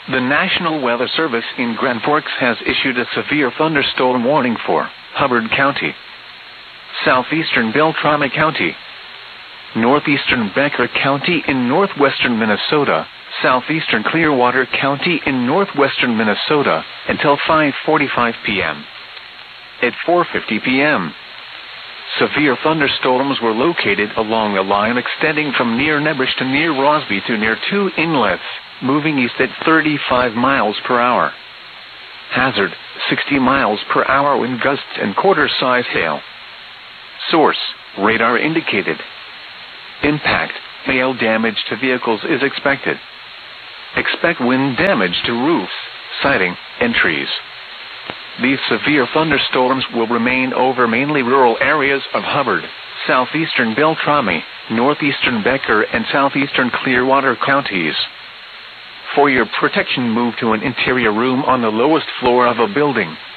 The National Weather Service in Grand Forks has issued a severe thunderstorm warning for Hubbard County, southeastern Beltrami County, northeastern Becker County in northwestern Minnesota, southeastern Clearwater County in northwestern Minnesota, until 5:45 p.m. At 4:50 p.m., severe thunderstorms were located along a line extending from near Nebrish to near Rosby to near two inlets, moving east at 35 miles per hour. Hazard, 60 miles per hour wind gusts and quarter-size hail. Source, radar indicated. Impact, hail damage to vehicles is expected. Expect wind damage to roofs, siding, and trees. These severe thunderstorms will remain over mainly rural areas of Hubbard, southeastern Beltrami, northeastern Becker, and southeastern Clearwater counties. For your protection, move to an interior room on the lowest floor of a building.